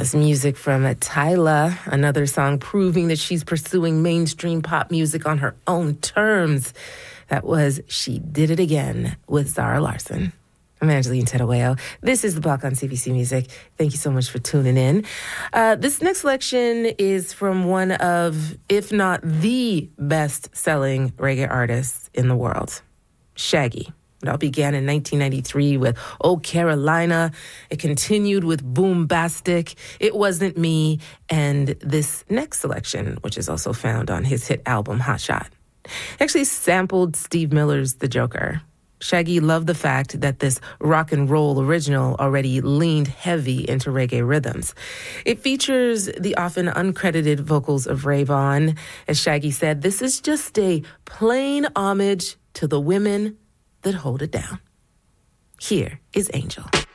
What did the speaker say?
That's music from Tyla, another song proving that she's pursuing mainstream pop music on her own terms. That was She Did It Again with Zara Larsson. I'm Angeline Tedaweo. This is The Block on CBC Music. Thank you so much for tuning in. This next selection is from one of, if not the best-selling reggae artists in the world, Shaggy. It all began in 1993 with Oh Carolina. It continued with Boombastic, It Wasn't Me, and this next selection, which is also found on his hit album Hot Shot, actually sampled Steve Miller's The Joker. Shaggy loved the fact that this rock and roll original already leaned heavy into reggae rhythms. It features the often uncredited vocals of Ray Vaughan. As Shaggy said, this is just a plain homage to the women that hold it down. Here is Angel.